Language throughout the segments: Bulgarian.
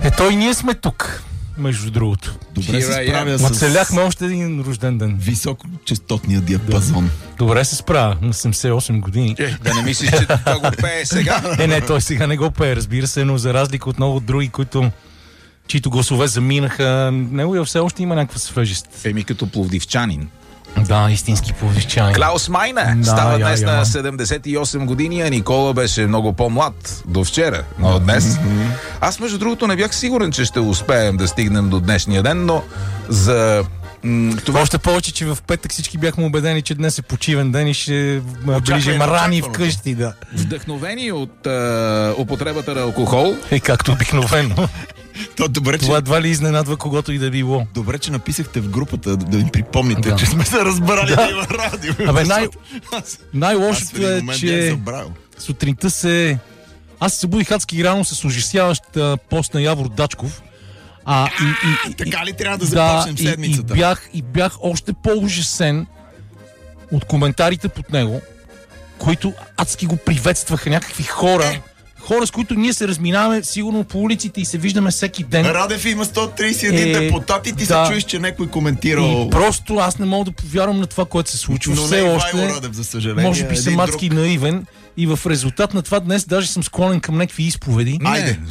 Той ние сме тук, между другото. Добре се справя с... Оцеляхме още един рожден ден. Високочестотния диапазон. Добре се справя, на 78 години. Да не мислиш, че това го пее сега? Не, той сега не го пее, разбира се, но за разлика от много други, чието гласове заминаха, него все още има някаква свежест. Като пловдивчанин. Да, истински пловдивчанин. Клаус Майне става днес на 78 години, а Никола беше много по-млад до вчера, но днес. Аз, между другото, не бях сигурен, че ще успеем да стигнем до днешния ден, но за... Това още повече, че в петък всички бяхме убедени, че днес е почивен ден и ще ближим рани вкъщи. Да. Вдъхновени от употребата на алкохол. Както обикновено. Добре, това едва ли изненадва когото и да било. Добре, че написахте в групата да им припомните, че сме се разбрали да има радио. Най-лошото е, че сутринта аз се събудих адски рано с ужасяващ пост на Явор Дачков. Така ли трябва да започнем седмицата? И бях още по-ужасен от коментарите под него, които адски го приветстваха някакви хора, с които ние се разминаваме сигурно по улиците и се виждаме всеки ден. Радев има 131 депутати, ти се чуеш, че някой коментирал. И просто аз не мога да повярвам на това, което се случва. Но все още, Радев, за съжаление. Може би съм адски наивен. И в резултат на това днес даже съм склонен към някакви изповеди.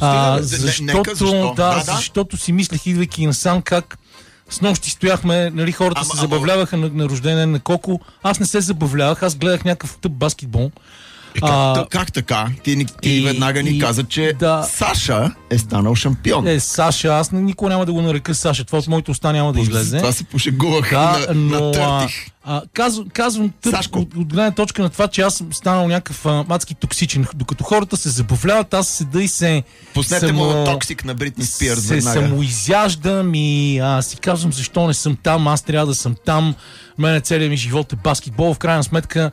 Защото си мислех, идвайки насам, как с нощи стояхме, хората се забавляваха на рожден на Коко. Аз не се забавлявах, аз гледах някакъв тъп баскетбол. Как така? Ти веднага ни каза, че Саша е станал шампион. Саша, аз никога няма да го нарека Саша. Това от моите уста няма да излезе. Това се пошегувах на търтих. Казвам от гледна точка на това, че аз съм станал някакъв адски токсичен. Докато хората се забавляват, аз седа и се... Пуснете му токсик на Бритни Спирс веднага. Се самоизяждам и си казвам защо не съм там, аз трябва да съм там. Мене целият ми живот е баскетбол. В крайна сметка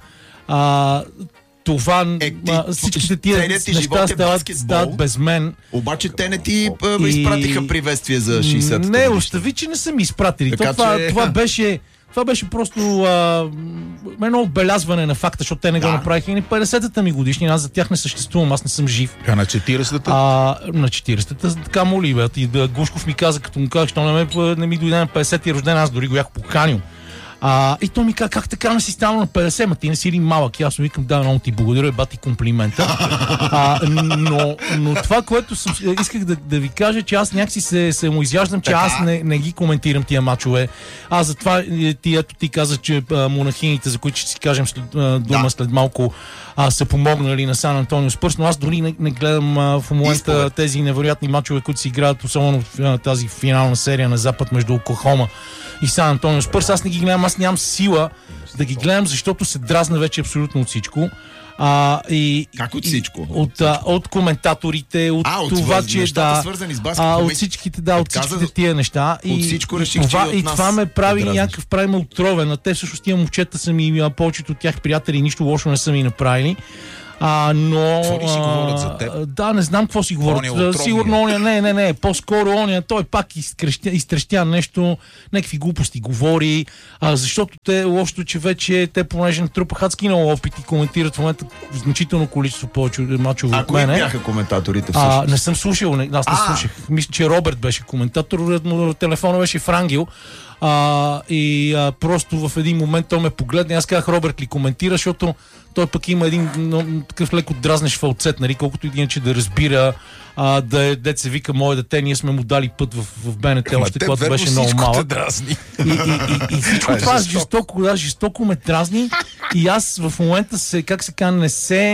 това всичките тия неща стават без мен. Обаче те не ти изпратиха приветствие за 60-та. Не, остави, че не са ми изпратили. Това беше просто едно отбелязване на факта, защото те не го направиха и на 50-та ми годишнина. Аз за тях не съществувам, аз не съм жив. А на 40-та? На 40-та, така моли, бе. И Гушков ми каза, като му казах, що не ми дойде на 50-ти рожден, аз дори го бях поканил. И той ми каза, как така не си станал на 50, ма ти не си ли малък? И аз му викам, да, много ти благодаря, бати комплимента. Но това, което исках да ви кажа, че аз някакси се му изяждам, че аз не ги коментирам тия мачове. Аз затова ти каза, че монахините, за които ще си кажем след малко, са помогнали на Сан Антонио Спърс, но аз дори не гледам в момента тези невероятни мачове, които се играят, особено в тази финална серия на Запад между Оклахома и Сан Антонио Спърс. Аз не ги гледам, аз нямам сила да ги гледам, защото се дразна вече абсолютно от всичко. Как от всичко? От коментаторите, от това, че нещата, свързани с баскетбол, от всичките тия неща. От всичко реших, че и това ме прави някакъв ме отровен. А те всъщност тия момчета са ми, повечето от тях приятели, нищо лошо не са ми направили. Но... Какво ли си говорят за теб? Да, не знам какво си говорят. Сигурно оня, не. По-скоро оня, той пак изтрещя нещо, някакви глупости говори, защото лошото, че вече те, понеже натрупаха адски много опит и коментират в момента значително количество повече мачове от мен. Кои бяха коментаторите всъщност? Не съм слушал, аз не слушах. Мисля, че Робърт беше коментатор, телефона беше в Ангел. Просто в един момент той ме погледна и аз казах, Робърт ли коментира, защото той пък има един такъв леко дразнеш фалцет, нали, колкото иначе да разбира, дет се вика, мое дете, ние сме му дали път в БНТ, още когато беше много малък. И всичко това жестоко ме дразни и аз в момента не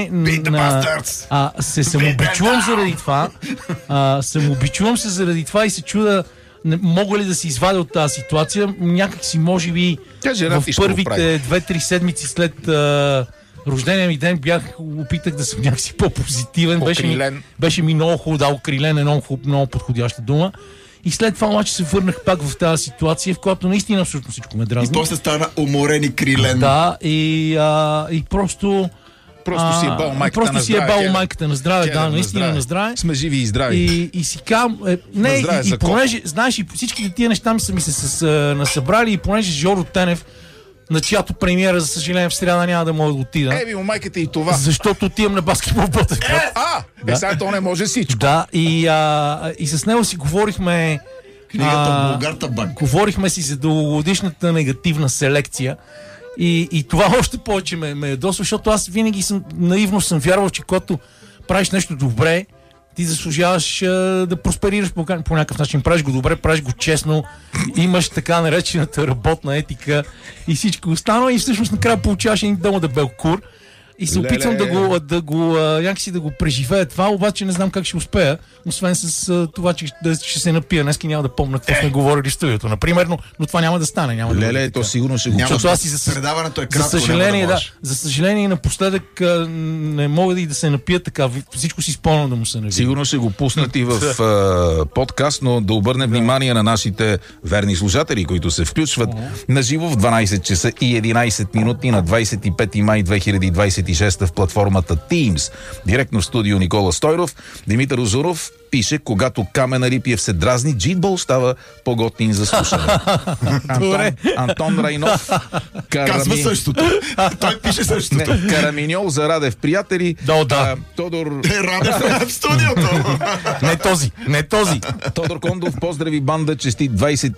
се самообичувам заради това. Самообичувам се заради това и се чуда мога ли да се извадя от тази ситуация. Някак си, може би, в първите 2-3 седмици след рождения ми ден опитах да съм някакси по-позитивен. Беше ми много хубаво. Окрилен е много подходяща дума. И след това обаче се върнах пак в тази ситуация, в която наистина абсолютно всичко ме дразни. И после стана уморен и крилен. Да, и просто си е бал майката на здраве. Да, наистина на здраве. Сме живи и здрави. И си казвам, понеже, знаеш, и всичките тия неща са ми се насъбрали, и понеже Жоро Тенев на чиято премиера, за съжаление, в сряда няма да мога да отида. Майката и това. Защото отивам на баскетбол в Ботевград. Сега то не може всичко. Да, и с него си говорихме... Книгата Булгарта Банк. Говорихме си за дългогодишната негативна селекция. И това още повече ме ядосва, защото аз винаги наивно съм вярвал, че когато правиш нещо добре, ти заслужаваш да просперираш по някакъв начин. Правиш го добре, правиш го честно, имаш така наречената работна етика и всичко останало и всъщност накрая получаваш един дома дебел кур. И се опитвам някакси да го преживея това, обаче не знам как ще успея, освен с това, че ще се напия. Днески няма да помня какво сме говорили в студиото, например, но това няма да стане. То сигурно ще го... Предаването е кратко, за съжаление, напоследък не мога да се напия така. Всичко си спомням да му се навия. Сигурно ще го пуснат и в подкаст, но да обърнем внимание на нашите верни слушатели, които се включват на живо в 12 часа и 11 минути на 25 май 2026 в платформата Teams. Директно в студио Никола Стойров. Димитър Озуров пише: когато Камен Арипиев се дразни, джитбол става по-готин за слушане. Антон Райнов казва същото. Той пише същото. Караминьол за Радев приятели. Тодор Радев в студиото. Не този. Тодор Кондов, поздрави банда, честит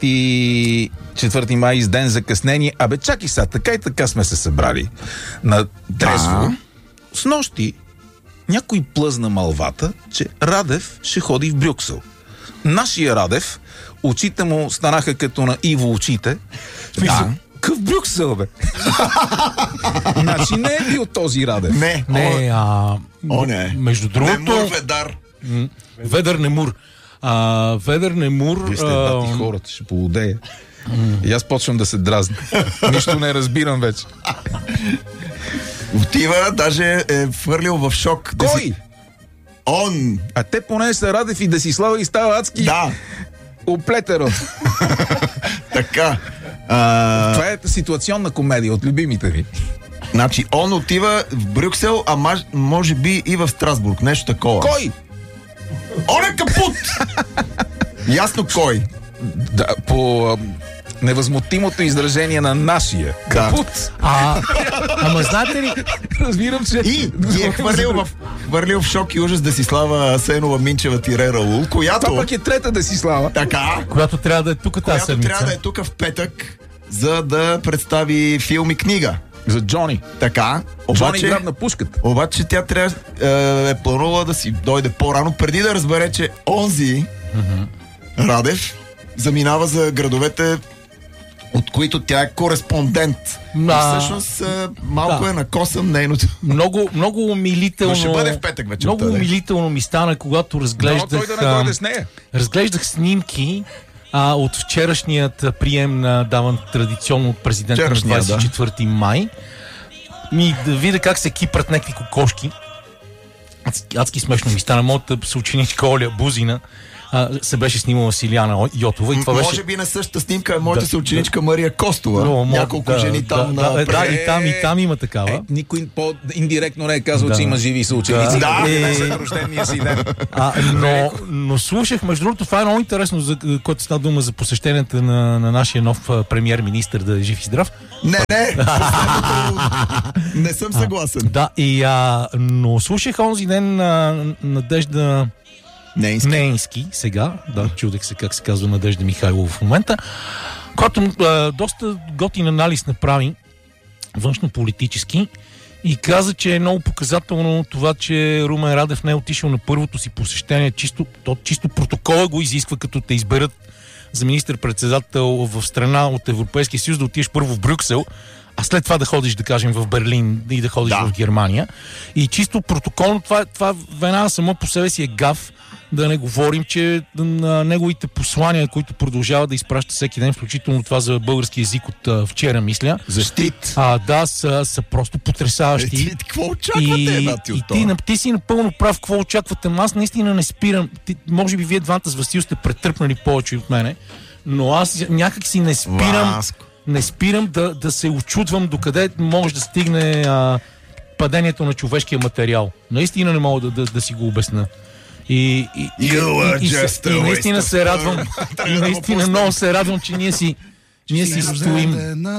24 май с ден закъснение. Чакай сега, така и така сме се събрали на трезво. С нощи някой плъзна малвата, че Радев ще ходи в Брюксел. Нашия Радев, очите му станаха като на Иво очите. Къв Брюксел, бе? Значи не е бил този Радев. Не. Между другото... Немур Ведар. Ведър Немур. Ведър Немур... Вижте, бати, хората ще полудея. И аз почвам да се дразня. Нищо не разбирам вече. Отива, даже е фърлил в шок. Кой? Он. А те поне са Радев и Десислава и става адски. Да. Оплетеро. Така. Това е ситуационна комедия от любимите ви. Значи, он отива в Брюксел, а може би и в Страсбург. Нещо такова. Кой? Он е капут! Ясно кой. Да, по невъзмутимото изражение на нашия капут. Ама знаете ли? Разбирам, че... И е хвърлил в шок и ужас Десислава Асенова Минчева Раул, която... Това пък е трета Десислава. Така. Която трябва да е тук тази седмица. Която трябва да е тук в петък, за да представи филм и книга. За Джони. Така. Джони граб на пушката. Обаче тя трябва е планувала да си дойде по-рано, преди да разбере, че онзи Радев заминава за градовете, от които тя е кореспондент. Всъщност малко е накосан нейното. Много умилително. Но ще бъде в петък вече. Много умилително ми стана, когато разглеждах... той да не дойде с нея. Разглеждах снимки от вчерашният прием, даван традиционно от президента на 24 май. Да видя как се кипрат някакви кокошки. Адски смешно ми стана. Моята съученичка Оля Бузина се беше снимала с Илияна Йотова. И това беше... Може би на същата снимка е моята съученичка Мария Костова. Няколко жени там. И там има такава. Никой по-индиректно не е казал, че има живи съученици. За рождения си ден. Но слушах, между другото, това е много интересно, за което става дума за посещенията на нашия нов премиер-министър, да е жив и здрав. Не съм съгласен. Но слушах онзи ден Надежда Нейнски сега, чудех се как се казва Надежда Михайлова в момента, който доста готин анализ направи външно-политически и каза, че е много показателно това, че Румен Радев не е отишъл на първото си посещение, чисто протокола го изисква, като те изберат за министър-председател в страна от Европейския съюз, да отидеш първо в Брюксел, а след това да ходиш, да кажем, в Берлин и да ходиш в Германия. И чисто протоколно това веднага само по себе си е гаф, да не говорим, че на неговите послания, които продължава да изпраща всеки ден, включително това за български език от вчера, мисля. Защит. Са просто потресаващи. Какво очаквате, ти си напълно прав, какво очаквате. Аз наистина не спирам. може би вие двамата с Васил сте претърпнали повече от мене, но аз някак си не спирам да се очудвам докъде може да стигне падението на човешкия материал. Наистина не мога да си го обясня. И наистина се радвам. И наистина много се радвам, че ние си Ние си стоим.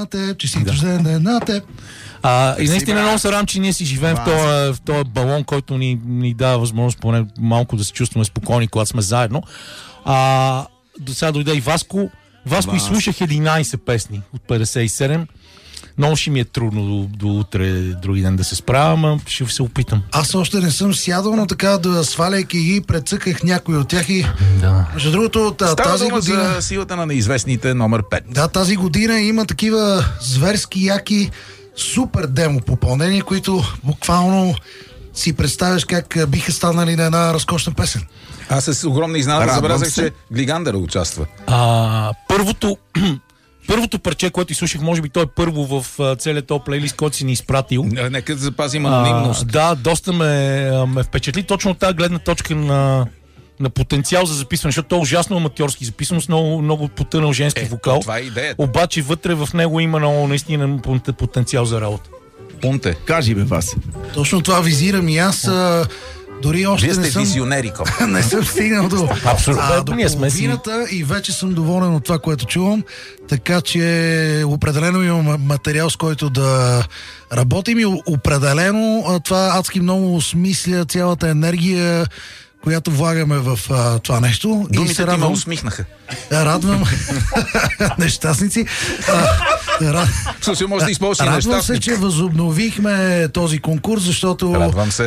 И наистина много се радвам, че ние си живеем в този балон, който ни дава възможност поне малко да се чувстваме спокойни, когато сме заедно. До сега дойде и Васко. Васко изслушах 11 песни от 57. Много ще ми е трудно до утре, други ден да се справя, но ще се опитам. Аз още не съм сядал, но така да сваляйки ги, прецъках някои от тях и... Да. Между другото, тази година... за силата на неизвестните номер 5. Да, тази година има такива зверски, яки, супер демо попълнения, които буквално си представяш как биха станали на една разкошна песен. Аз с огромна изненада забелязах, че Глигандър участва. Първото парче, което изслушах, може би той е първо в целият този плейлист, който си ни изпратил. Нека да запазим анонимност. Да, доста ме впечатли точно от тази гледна точка на потенциал за записване, защото той е ужасно аматьорски записано с много потънал женски вокал. Това е идеята. Обаче вътре в него има много наистина потенциал за работа. Пунте. Кажи бе, Васи. Точно това визирам и аз. Дори още Вие сте визионери, не съм стигнал до половината и вече съм доволен от това, което чувам. Така че определено имам материал, с който да работим и определено това адски много осмисля цялата енергия, която влагаме в това нещо. Думите ти ме усмихнаха. Радвам нещастници. Може да използваш и радвам се, че възобновихме този конкурс, защото... Радвам се.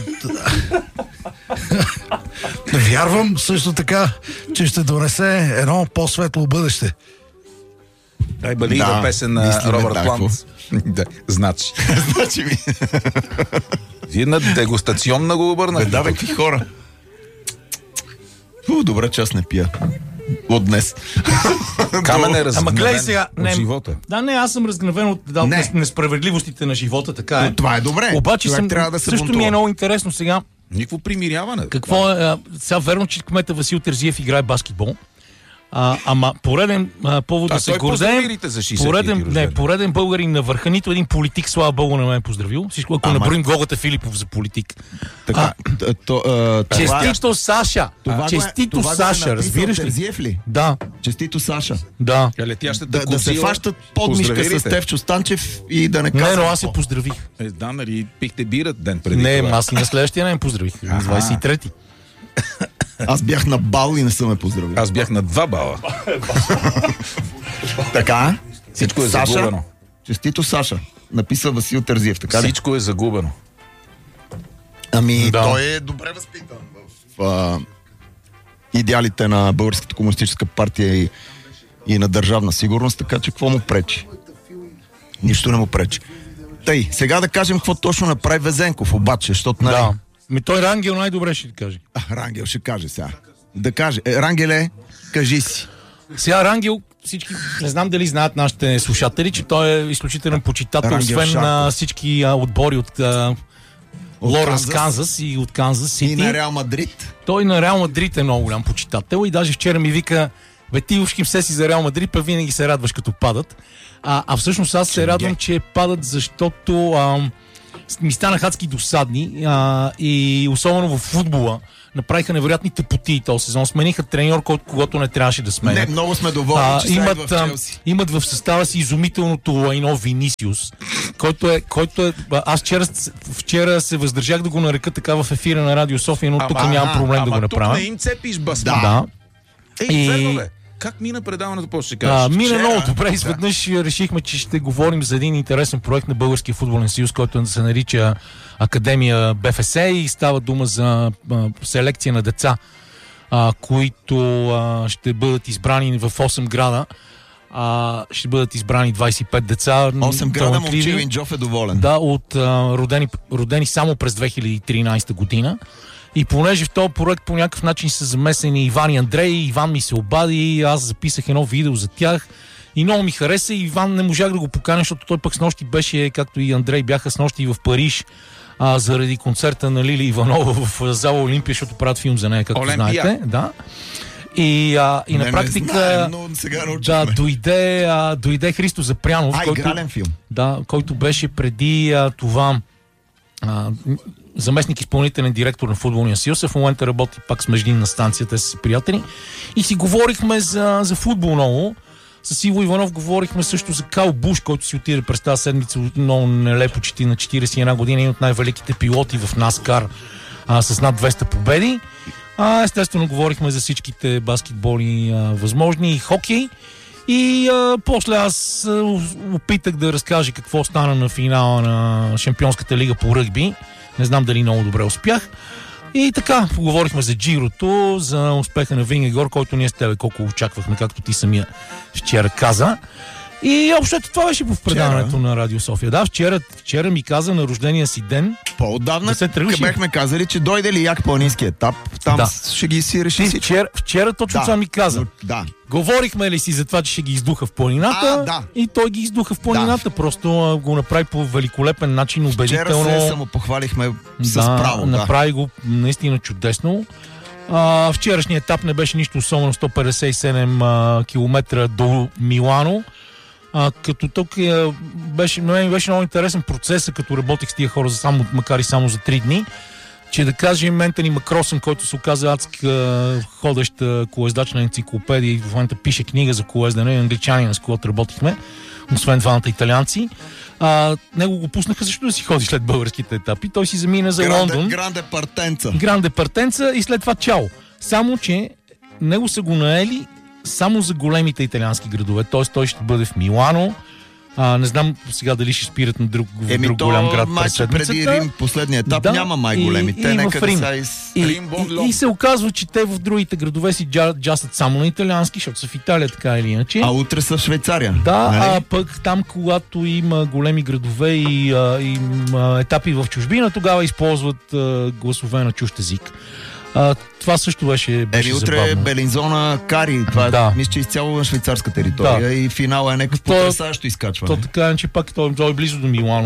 Вярвам също така, че ще донесе едно по-светло бъдеще. Дай балига песен на Робърт Плант. Да, значи. Значи ми. Вие на дегустационна го обърнахте. Да, бе, какви хора. Добре, че аз не пия. От днес. Камен е разгневен от живота. Да, не, аз съм разгневен от несправедливостите на живота, така е. Това е добре. Обаче трябва да се също ми е много интересно сега. Никакво примиряване. Какво е? Сега верно, че кмета Васил Терзиев играе баскетбол. Ама пореден повод да се гордеем. Пореден българин на върха. Нито един политик, слава Богу, не ме е поздравил. Всичко, ако наброим Гогата Филипов за политик. Честито Саша! Честито Саша, разбираш ли? Да. Честито Саша. Да. Да се фащат подмишка с Стефчо Станчев и да не казват. Не, но аз се поздравих. Да, нали пихте бира ден преди. Не, аз и на следващия ден поздравих. 23-ти. Аз бях на бал и не съм ме поздравил. Аз бях на 2 бала. Така? Всичко е загубено. Честито Саша. Написа Васил Терзиев, така ли? Всичко е загубено. Ами, той е добре възпитан в идеалите на Българската комунистическа партия и на държавна сигурност, така че какво му пречи? Нищо не му пречи. Тъй, сега да кажем какво точно направи Везенков, обаче, защото нали... Да. Той Рангел най-добре ще каже. Рангел ще каже сега. Да каже. Рангеле, кажи си. Сега Рангел, всички, не знам дали знаят нашите слушатели, че той е изключителен почитател, освен на всички отбори от Лоренс, Канзас и от Канзас Сити. И на Реал Мадрид. Той на Реал Мадрид е много голям почитател и даже вчера ми вика: бе, ти ушким се си за Реал Мадрид, па винаги се радваш като падат. А всъщност аз се радвам, че падат, защото ми станаха адски досадни и особено в футбола направиха невероятни тъпоти този сезон. Смениха треньор, когато не трябваше да сменят. Не, много сме доволни, че имат, в Челси. Имат в състава си изумителното лайно Винисиус, който е... Аз вчера се въздържах да го нарека така в ефира на Радио София, но тук нямам проблем да го направя. Тук не им цепиш басма. Да. Как мина предаването, по ще кажеш? Мина много добре. Изведнъж решихме, че ще говорим за един интересен проект на Българския футболен съюз, който се нарича Академия БФС и става дума за селекция на деца, които ще бъдат избрани в 8 града. Ще бъдат избрани 25 деца. 8 града, Момчил Инджов е доволен. Да, родени само през 2013 година. И понеже в този проект по някакъв начин са замесени Иван и Андрей, Иван ми се обади и аз записах едно видео за тях и много ми хареса. Иван не можах да го поканя, защото той пък снощи беше, както и Андрей, бяха снощи в Париж заради концерта на Лили Иванова в зала Олимпия, защото правят филм за нея, както знаете. Да. И на практика дойде Христо Запрянов, който беше преди това заместник изпълнителен директор на футболния съюз, в момента работи пак с междинна станция, те са приятели. И си говорихме за футбол много. С Иво Иванов говорихме също за Кайл Буш, който си отиде през тази седмица много нелепо на 41 години, един от най-великите пилоти в NASCAR с над 200 победи. Естествено, говорихме за всичките баскетболи възможни и хокей. И после аз опитах да разкажа какво стана на финала на Шампионската лига по ръгби. Не знам дали много добре успях. И така, поговорихме за Джирото, за успеха на Вингегор, който ние с тебе колко очаквахме, както ти самия вчера каза. И общото това беше в предаването на Радио София. Да, вчера ми каза на рождения си ден. По-отдавна бяхме казали, че дойде ли як планински етап, там ще ги си реши всичко. Вчера точно това ми каза. Да. Говорихме ли си за това, че ще ги издуха в планината? И той ги издуха в планината. Просто го направи по великолепен начин, убедително. Вчера се самопохвалихме с право. Направи го наистина чудесно. Вчерашният етап не беше нищо особено, 157 км до Милано. Като тук беше много интересен процесът, като работих с тия хора, макар и само за 3 дни, че да кажем Ентони Макросън, който се оказа адска ходеща колездачна енциклопедия и в момента пише книга за колездане, англичанин, с когото работихме, освен двамата италианци. Него го пуснаха също да си ходи след българските етапи. Той си замина за Лондон. Гранде Партенца и след това чао. Само, че него са го наели само за големите италиански градове. Т.е. той ще бъде в Милано. Не знам сега дали ще спират на друг голям град през седмицата. Преди Рим, последния етап, няма май големи. Те нека да са и се оказва, че те в другите градове си джасат само на италиански, защото са в Италия така или иначе. А утре са в Швейцария. Да, нали? Пък там, когато има големи градове и етапи в чужбина, тогава използват гласове на чужд език. Това също беше утре забавно. Белинзона Кари. Това мисля, че изцяло на швейцарска територия и финала е някакъв потресащо изкачване. То така, че пак той е близо до Милано.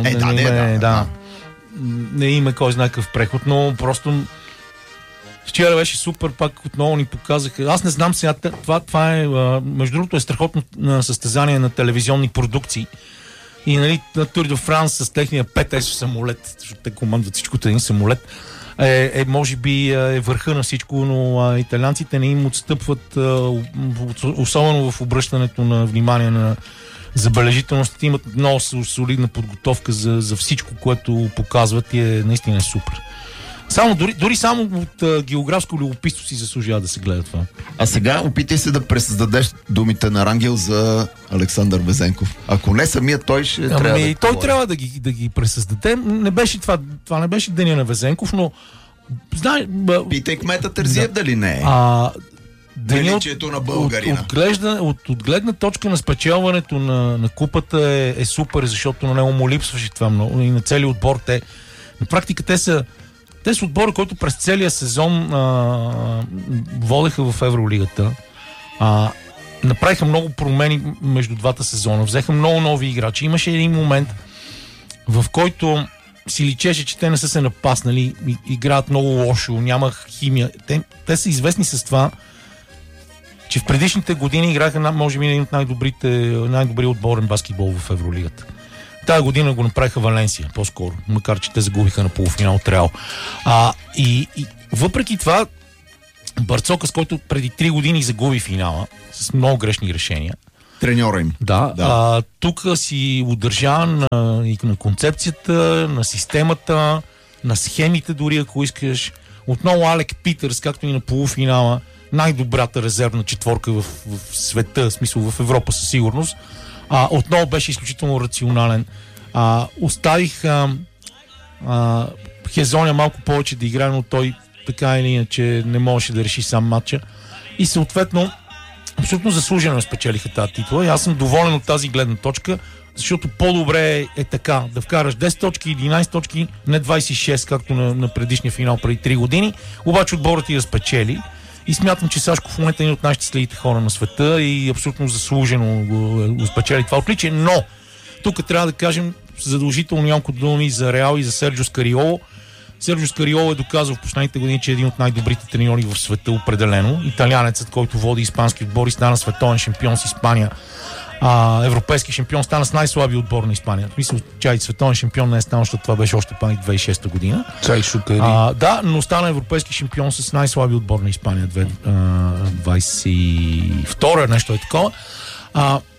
Не има кой знае какъв преход, но просто вчера беше супер, пак отново ни показаха. Аз не знам сега, това е, между другото е страхотно състезание на телевизионни продукции. И нали, на Тур де Франс с техния 5S самолет, защото те командват всичкото един самолет, може би е върха на всичко, но италианците не им отстъпват, особено в обръщането на внимание на забележителност. Имат много солидна подготовка за всичко, което показват и е наистина супер. Дори само от географско любопитство си заслужава да се гледа това. А сега опитай се да пресъздадеш думите на Рангел за Александър Везенков. Ако не самият той ще трябва да той трябва да ги пресъздаде. Не беше това не беше деня на Везенков, но питай кмета Терзиев дали не е. Величието на българина. От гледна точка на спечелването на купата е супер, защото на него му липсваше това много. И на целия отбор на практика те са отбора, който през целия сезон водеха в Евролигата. Направиха много промени между двата сезона. Взеха много нови играчи. Имаше един момент, в който си личеше, че те не са се напаснали, играят много лошо, няма химия. Те са известни с това, че в предишните години играха може би един от най-добрия отборен баскетбол в Евролигата. Тая година го направиха Валенсия, по-скоро, макар че те загубиха на полуфинал от Реал. И въпреки това, Барцока, с който преди 3 години загуби финала, с много грешни решения. Треньора им. Да. Тук си удържа и на концепцията, на системата, на схемите дори, ако искаш. Отново Алек Питърс, както и на полуфинала, най-добрата резервна четворка в света, в смисъл в Европа със сигурност. Отново беше изключително рационален. Оставих Хезоня малко повече да играе, но той така или иначе не можеше да реши сам матча. И съответно, абсолютно заслужено спечелиха тази титла. И аз съм доволен от тази гледна точка, защото по-добре е така, да вкараш 10 точки, 11 точки, не 26, както на предишния финал преди 3 години. Обаче отборът ти да спечели. И смятам, че Сашко в момента е един от най-щастливите хора на света и абсолютно заслужено го спечели това отличие. Но тук трябва да кажем задължително няколко думи за Реал и за Серджио Скариоло. Серджио Скариоло е доказал в последните години, че е един от най-добрите треньори в света, определено. Италианецът, който води испански отбор и стана световен шампион с Испания. Европейски шампион, стана с най-слабия отбор на Испания. Мисля, че световен шампион не е станал, защото това беше още пак 2006 година. Да, но стана европейски шампион с най-слабия отбор на Испания 22 нещо е такова.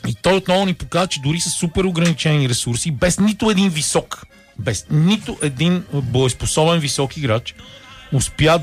И той отново ни показва, че дори с супер ограничени ресурси, без нито един боеспособен висок играч, успя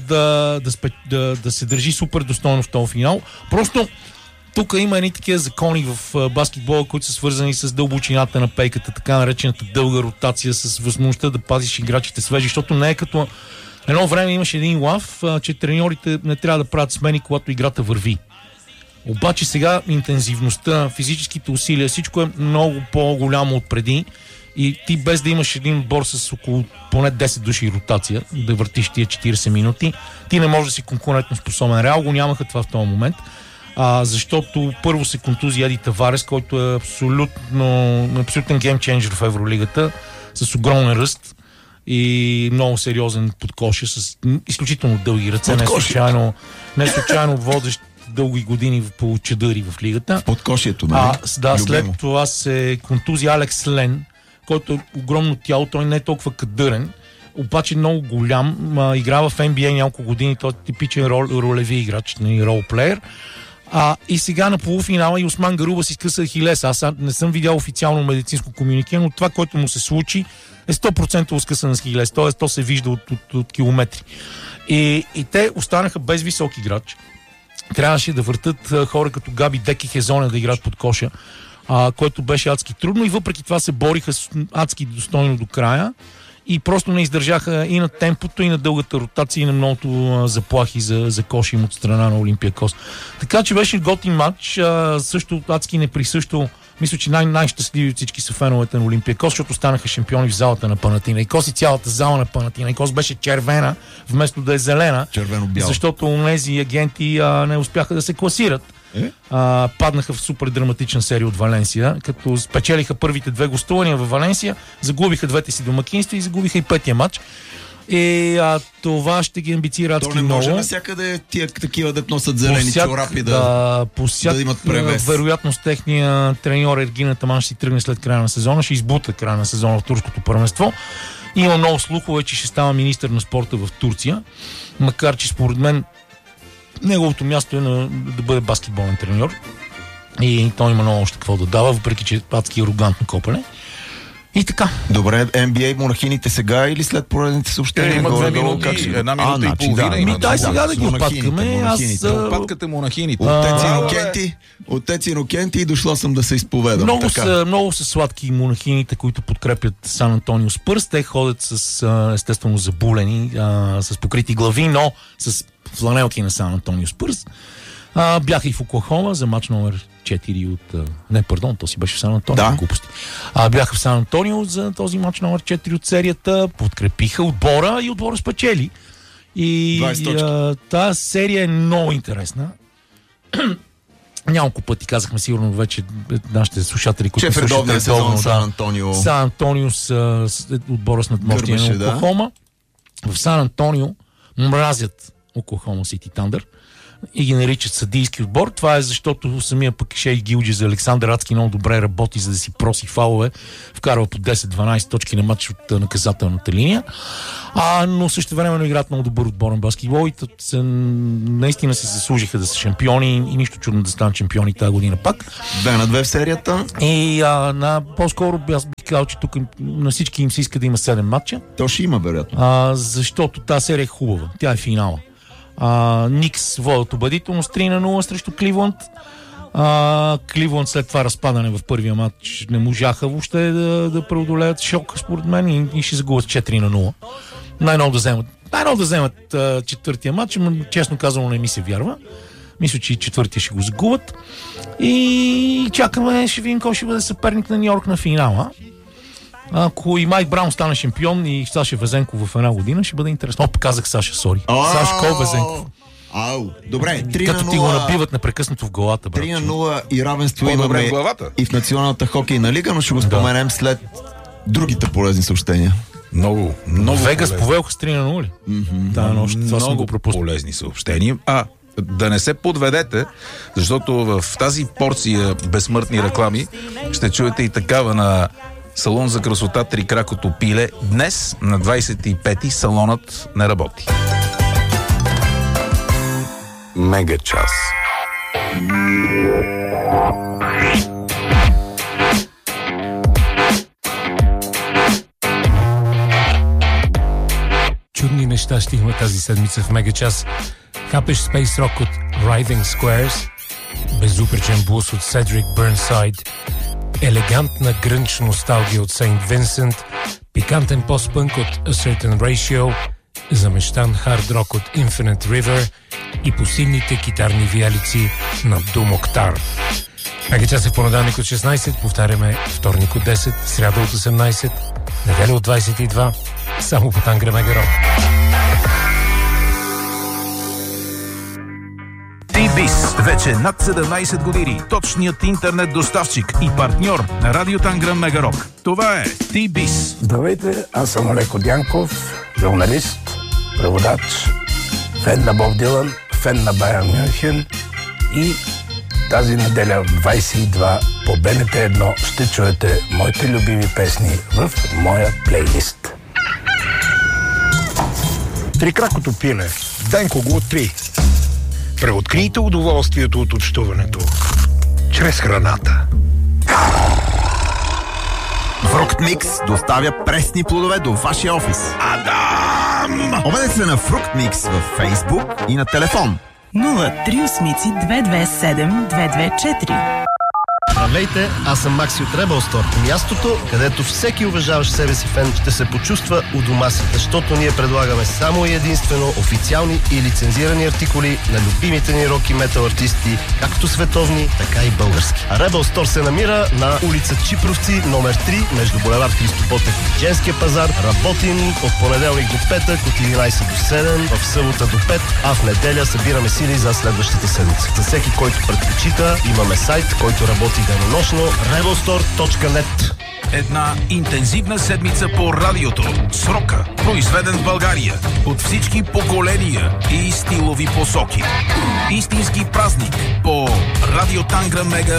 да се държи супер достойно в този финал. Просто тук има едни такива закони в баскетбола, които са свързани с дълбочината на пейката, така наречената дълга ротация, с възможността да пазиш играчите свежи, защото не е като едно време имаше един лав, че треньорите не трябва да правят смени, когато играта върви. Обаче сега интензивността, физическите усилия, всичко е много по-голямо от преди и ти без да имаш един отбор с около поне 10 души ротация, да въртиш тия 40 минути, ти не можеш да си конкурентно способен. Реал го нямаха това в този момент, защото първо се контузи Еди Таварес, който е абсолютен геймченджер в Евролигата, с огромен ръст и много сериозен подкоша, с изключително дълги ръце, не случайно водещ дълги години по чадъри в лигата. В подкошието, нали? Да, след това се контузи Алекс Лен, който е огромно тяло, той не е толкова кадърен, обаче много голям, играва в NBA няколко години, той е типичен ролеви играч, ролплеер. И сега на полуфинала и Осман Гаруба си скъса Ахилес. Аз не съм видял официално медицинско комюнике, но това, което му се случи, е 100% скъсан с Ахилес, т.е. то се вижда от километри. И те останаха без висок играч. Трябваше да въртат хора като Габи Дек и Хезоне да играят под коша, което беше адски трудно и въпреки това се бориха адски достойно до края и просто не издържаха и на темпото, и на дългата ротация, и на многото заплахи за коша им от страна на Олимпиакос. Така че беше готин матч, също адски неприсъщо. Мисля, че най-щастливи от всички са феновете на Олимпиакос, защото станаха шампиони в залата на Панатинайкос и цялата зала на Панатинайкос беше червена, вместо да е зелена, защото онези агенти не успяха да се класират. Паднаха в супер драматична серия от Валенсия, като спечелиха първите две гостувания във Валенсия, загубиха двете си домакинства и загубиха и петия матч. Това ще ги амбицира адски много. То не може навсякъде тия такива да носят зелени чорапи да имат превес. Вероятност техния треньор Ергин Атаман ще си тръгне след края на сезона, ще избута края на сезона в турското първенство. Има много слухове, че ще става министър на спорта в Турция, макар че според мен неговото място е да бъде баскетболен треньор и той има много още какво да дава, въпреки че е адски арогантно копане. И така. Добре, NBA монахините сега или след поредните съобщения? Имат 2 минути, една минута и половина. Дай сега да ги опаткаме. Опаткате монахините. Отец Инокенти и дошла съм да се изповедам. Много са сладки монахините, които подкрепят Сан Антонио Спърс. Те ходят с естествено забулени, с покрити глави, но с фланелки на Сан Антонио Спърс. Бяха и в Оклахома за матч номер 4 от... то си беше в Сан Антонио. Глупости. Бяха в Сан Антонио за този матч номер 4 от серията. Подкрепиха отбора и отбора спечели. И тази серия е много интересна. Няколко пъти казахме сигурно вече нашите слушатели, които слушат редовно Сан Антонио. Сан Антонио с отбора с надмощие на Оклахома. В Сан Антонио мразят Оклахома Сити Тандър и ги наричат съдийски отбор. Това е защото самия пък Шей Гилджи за Александър Адски много добре работи, за да си проси фалове. Вкарва по 10-12 точки на матч от наказателната линия. Но също времено играят много добър отборен баскетбол и наистина се заслужиха да са шампиони и нищо чудно да станат шампиони тази година пак. 2-2 в серията. И по-скоро аз бих казал, че тук на всички им се иска да има 7 матча. То ще има, вероятно. Защото тази серия е хубава. Тя е финала. Никс водят убедително с 3-0 срещу Кливланд. Кливланд след това разпадане в първия матч не можаха въобще да преодолеят шок, според мен, и ще загубят 4-0. Най-много да вземат четвъртия матч, но честно казано не ми се вярва. Мисля, че и четвъртия ще го загубят. И чакаме, ще видим кой ще бъде съперник на Нью-Йорк на финала. Ако и Майк Браун стане шампион и Саша Везенков в една година, ще бъде интересно. Показах Саша, сори. Сашко Везенков. Добре, 3-0. Като ти го набиват непрекъснато в главата, брат. 3-0 и равенство имаме и в Националната хокейна лига, но ще го споменем след другите полезни съобщения. Много Вегас повелха с 3-0 ли? Много полезни съобщения. Да не се подведете, защото в тази порция безсмъртни реклами ще чуете и такава на салон за красота Трикракото пиле. Днес на 25-ти салонът не работи. Мега час. чудни неща ще има тази седмица в Мегачас. Хапеш Space Rock от Writhing Squares, безупречен блус от Cedric Burnside, елегантна грънч носталгия от Saint Vincent, пикантен пост-пънк от A Certain Ratio, замещан хард рок от Infinite River и посилните китарни виалици на Doom Octar. Мегачас е в понеделник от 16, повтаряме вторник от 10, сряда от 18, неделя от 22, само по Тангра Мега Рок. T-Biz. Вече над 17 години. Точният интернет доставчик и партньор на Радио Тангра Мега Рок. Това е T-Biz. Здравейте, аз съм Олеко Дянков, журналист, преводач, фен на Боб Дилан, фен на Байерн Мюнхен и тази неделя в 22 по БНТ1 ще чуете моите любими песни в моя плейлист. Трикракото пиле. Денко го 3. Преоткрийте удоволствието от общуването чрез храната. Фрукт Микс доставя пресни плодове до вашия офис. Адам! Обадете се на Фрукт Микс във Фейсбук и на телефон 038-227-224. Здравейте, аз съм Макси от Rebel Store. Мястото, където всеки уважаващ себе си фен ще се почувства у дома си, защото ние предлагаме само и единствено официални и лицензирани артикули на любимите ни рок и метал артисти, както световни, така и български. А Rebel Store се намира на улица Чипровци, номер 3, между булевард Христо Ботев и Женския пазар. Работим от понеделник до петък, от 11 до 7, в събота до 5, а в неделя събираме сили за следващата седмица. За всеки, който предпочита, имаме сайт, който работи денонощно, rebelstore.net. Една интензивна седмица по радиото. С рока, произведен в България от всички поколения и стилови посоки. Истински празник по Радио Тангра Мега